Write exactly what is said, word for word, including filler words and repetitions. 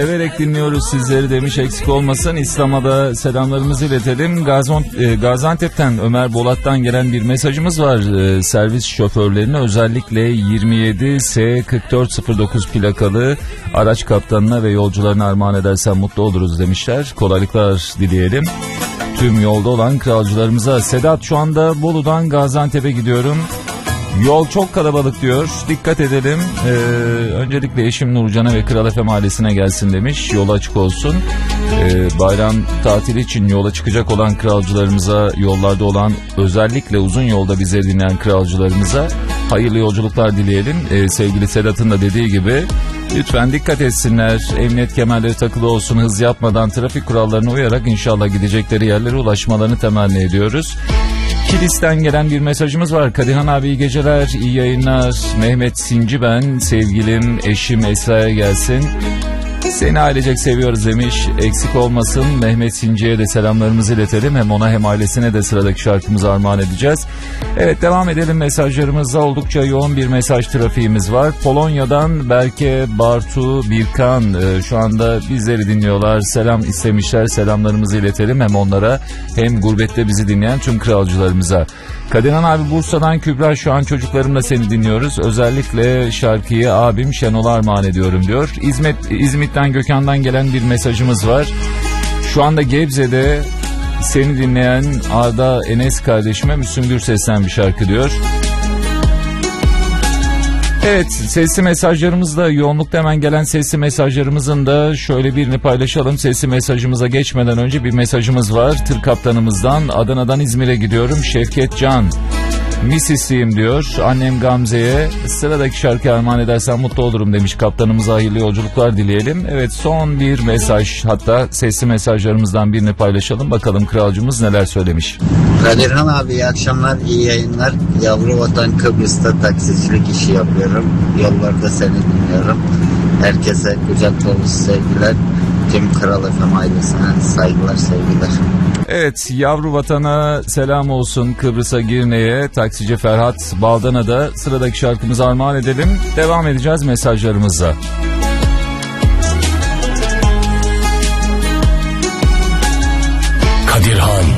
Severek dinliyoruz sizleri demiş, eksik olmasın. İslam'a da selamlarımızı iletelim. Gaziantep'ten Ömer Bolat'tan gelen bir mesajımız var. Ee, servis şoförlerine, özellikle yirmi yedi S kırk dört sıfır dokuz plakalı araç kaptanına ve yolcularına armağan edersen mutlu oluruz demişler. Kolaylıklar dileyelim tüm yolda olan kralcılarımıza. Sedat, şu anda Bolu'dan Gaziantep'e gidiyorum. Yol çok kalabalık diyor. Dikkat edelim. Ee, öncelikle eşim Nurcan'a ve Kral Efe mahallesine gelsin demiş. Yol açık olsun. Ee, bayram tatili için yola çıkacak olan kralcılarımıza, yollarda olan, özellikle uzun yolda bizi dinleyen kralcılarımıza hayırlı yolculuklar dileyelim. Ee, sevgili Sedat'ın da dediği gibi lütfen dikkat etsinler. Emniyet kemerleri takılı olsun. Hız yapmadan, trafik kurallarına uyarak inşallah gidecekleri yerlere ulaşmalarını temenni ediyoruz. Kilis'ten gelen bir mesajımız var. Kadirhan abi iyi geceler, iyi yayınlar. Mehmet Sinci ben, sevgilim eşim Esra'ya gelsin. Seni ailecek seviyoruz demiş. Eksik olmasın. Mehmet Sinci'ye de selamlarımızı iletelim. Hem ona hem ailesine de sıradaki şarkımızı armağan edeceğiz. Evet, devam edelim mesajlarımızda. Oldukça yoğun bir mesaj trafiğimiz var. Polonya'dan Berke, Bartu, Birkan e, şu anda bizleri dinliyorlar. Selam istemişler. Selamlarımızı iletelim hem onlara hem gurbette bizi dinleyen tüm kralcılarımıza. Kadirhan abi Bursa'dan Kübra, şu an çocuklarımla seni dinliyoruz. Özellikle şarkıyı abim Şenol'a armağan ediyorum diyor. İzmit, İzmit'ten Gökhan'dan gelen bir mesajımız var. Şu anda Gebze'de seni dinleyen Arda Enes kardeşime Müslüm Gürses'ten bir şarkı diyor. Evet, sesli mesajlarımızda yoğunlukta, hemen gelen sesli mesajlarımızın da şöyle birini paylaşalım. Sesli mesajımıza geçmeden önce bir mesajımız var. Tır kaptanımızdan, Adana'dan İzmir'e gidiyorum. Şevket Can, Misis'liyim diyor. Annem Gamze'ye sıradaki şarkı armağan edersen mutlu olurum demiş. Kaptanımıza hayırlı yolculuklar dileyelim. Evet, son bir mesaj, hatta sesli mesajlarımızdan birini paylaşalım. Bakalım kralcımız neler söylemiş. Kadirhan abi iyi akşamlar, iyi yayınlar. Yavru vatan Kıbrıs'ta taksicilik işi yapıyorum. Yollarda seni dinliyorum. Herkese kucak dolusu sevgiler. Tüm Kral F M ailesine saygılar, sevgiler. Evet, yavru vatana selam olsun, Kıbrıs'a, Girne'ye, taksici Ferhat Baldan'a da sıradaki şarkımızı armağan edelim. Devam edeceğiz mesajlarımıza. Kadirhan